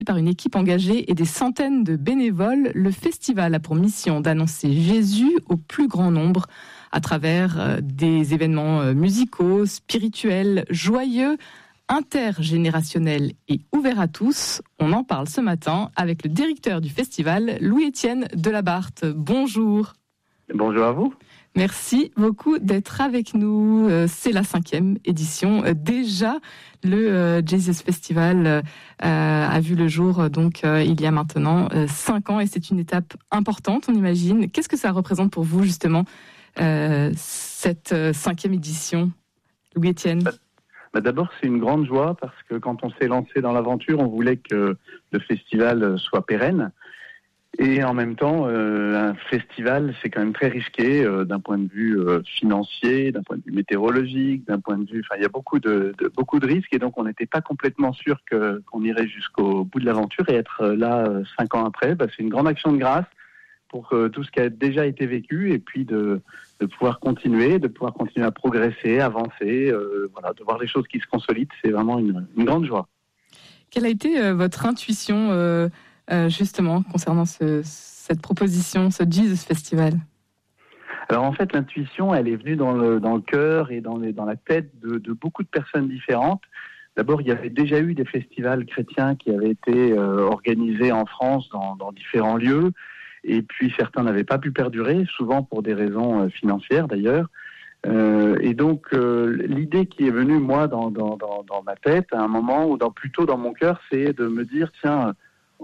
Par une équipe engagée et des centaines de bénévoles, le festival a pour mission d'annoncer Jésus au plus grand nombre à travers des événements musicaux, spirituels, joyeux, intergénérationnels et ouverts à tous. On en parle ce matin avec le directeur du festival, Louis-Étienne Delabarthe. Bonjour. Bonjour à vous. Merci beaucoup d'être avec nous. C'est la 5e édition. Déjà, le Jesus Festival a vu le jour donc il y a maintenant 5 ans et c'est une étape importante, on imagine. Qu'est-ce que ça représente pour vous justement cette 5e édition, Louis-Étienne? D'abord, c'est une grande joie parce que quand on s'est lancé dans l'aventure, on voulait que le festival soit pérenne. Et en même temps, un festival, c'est quand même très risqué d'un point de vue financier, d'un point de vue météorologique, d'un point de vue... Enfin, il y a beaucoup de risques et donc on n'était pas complètement sûr qu'on irait jusqu'au bout de l'aventure. Et être là 5 ans après, c'est une grande action de grâce pour tout ce qui a déjà été vécu et puis de pouvoir continuer à progresser, avancer, de voir les choses qui se consolident, c'est vraiment une grande joie. Quelle a été votre intuition justement concernant cette proposition, ce Jesus Festival? Alors en fait, l'intuition, elle est venue dans le cœur et dans la tête de beaucoup de personnes différentes. D'abord, il y avait déjà eu des festivals chrétiens qui avaient été organisés en France dans différents lieux, et puis certains n'avaient pas pu perdurer, souvent pour des raisons financières d'ailleurs. Et donc l'idée qui est venue moi dans ma tête à un moment, ou plutôt dans mon cœur, c'est de me dire tiens,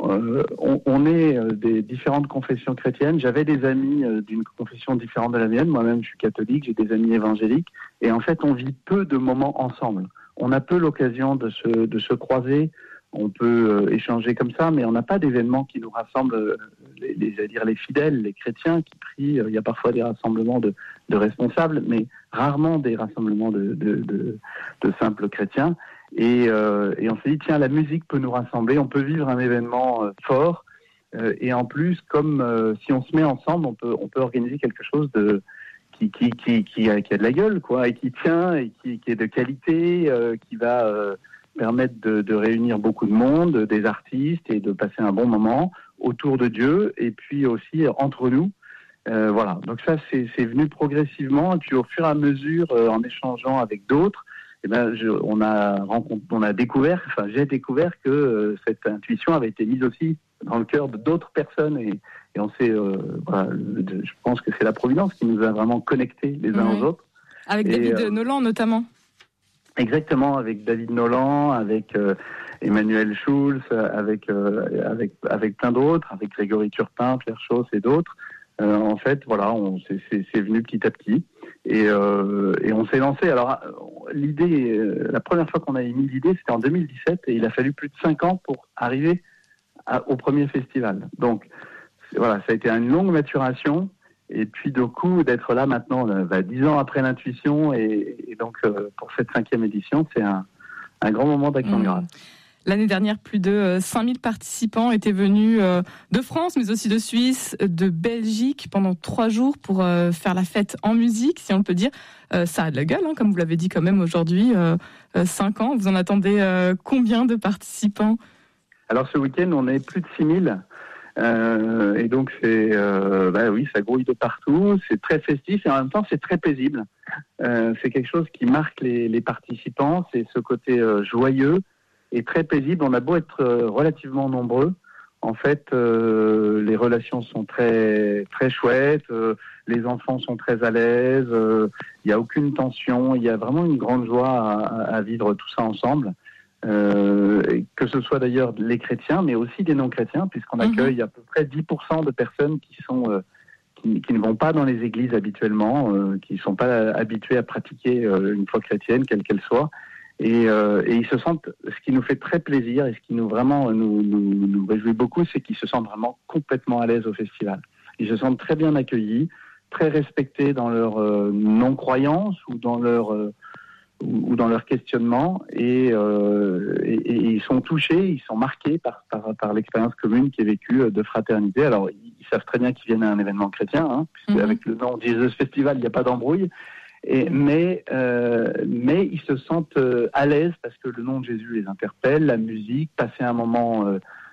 on est des différentes confessions chrétiennes. J'avais des amis d'une confession différente de la mienne. Moi-même, je suis catholique, j'ai des amis évangéliques. Et en fait, on vit peu de moments ensemble. On a peu l'occasion de se croiser. On peut échanger comme ça, mais on n'a pas d'événements qui nous rassemblent, les fidèles, les chrétiens qui prient. Il y a parfois des rassemblements de responsables, mais rarement des rassemblements de simples chrétiens. Et on s'est dit, tiens, la musique peut nous rassembler, on peut vivre un événement fort. Et en plus, comme si on se met ensemble, on peut organiser quelque chose qui a de la gueule, quoi, et qui tient, et qui est de qualité, qui va permettre de réunir beaucoup de monde, des artistes, et de passer un bon moment autour de Dieu, et puis aussi entre nous. Voilà, donc ça, c'est venu progressivement, et puis au fur et à mesure, en échangeant avec d'autres, j'ai découvert que cette intuition avait été mise aussi dans le cœur d'autres personnes et on s'est, je pense que c'est la Providence qui nous a vraiment connectés les uns aux autres. Avec David Nolan notamment. Exactement, avec David Nolan, avec Emmanuel Schulz, avec plein d'autres, avec Grégory Turpin, Pierre Chausse et d'autres. En fait, voilà, c'est venu petit à petit et on s'est lancé. Alors, l'idée, la première fois qu'on a émis l'idée, c'était en 2017 et il a fallu plus de 5 ans pour arriver au premier festival. Donc, voilà, ça a été une longue maturation et puis du coup, d'être là maintenant, 10 ans après l'intuition et donc pour cette 5e édition, c'est un grand moment d'action de grâce. L'année dernière, plus de 5000 participants étaient venus de France, mais aussi de Suisse, de Belgique, pendant 3 jours pour faire la fête en musique, si on peut dire. Ça a de la gueule, hein, comme vous l'avez dit quand même aujourd'hui, 5 ans. Vous en attendez combien de participants? Alors ce week-end, on est plus de 6000. Et donc ça grouille de partout, c'est très festif et en même temps c'est très paisible. C'est quelque chose qui marque les participants, c'est ce côté joyeux et très paisible. On a beau être relativement nombreux, en fait, les relations sont très très chouettes. Les enfants sont très à l'aise. Il y a aucune tension. Il y a vraiment une grande joie à vivre tout ça ensemble. Que ce soit d'ailleurs les chrétiens, mais aussi des non-chrétiens, puisqu'on accueille à peu près 10% de personnes qui ne vont pas dans les églises habituellement, qui ne sont pas habituées à pratiquer une foi chrétienne, quelle qu'elle soit. Et ils se sentent, ce qui nous fait très plaisir et ce qui nous réjouit beaucoup, c'est qu'ils se sentent vraiment complètement à l'aise au festival. Ils se sentent très bien accueillis, très respectés dans leur non-croyance ou dans leur questionnement et ils sont touchés, ils sont marqués par l'expérience commune qui est vécue de fraternité. Alors ils savent très bien qu'ils viennent à un événement chrétien, puisque avec le nom Jesus Festival, il n'y a pas d'embrouille. Mais ils se sentent à l'aise parce que le nom de Jésus les interpelle, la musique, passer un moment